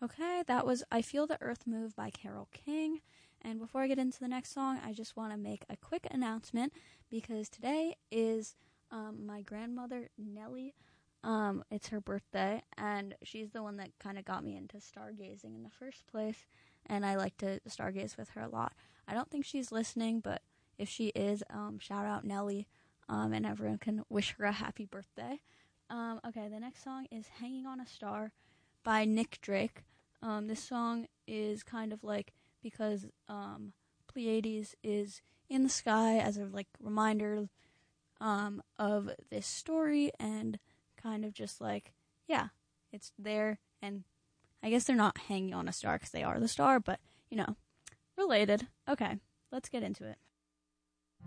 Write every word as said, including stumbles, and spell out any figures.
Okay, that was I Feel the Earth Move by Carole King. And before I get into the next song, I just want to make a quick announcement because today is um, my grandmother, Nellie. Um, it's her birthday, and she's the one that kind of got me into stargazing in the first place, and I like to stargaze with her a lot. I don't think she's listening, but if she is, um, shout out Nellie, um, and everyone can wish her a happy birthday. Um, okay, the next song is Hanging on a Star by Nick Drake. Um, this song is kind of like because um, Pleiades is in the sky as a like reminder um, of this story, and kind of just like, yeah, it's there, and I guess they're not hanging on a star because they are the star, but, you know, related. Okay, let's get into it.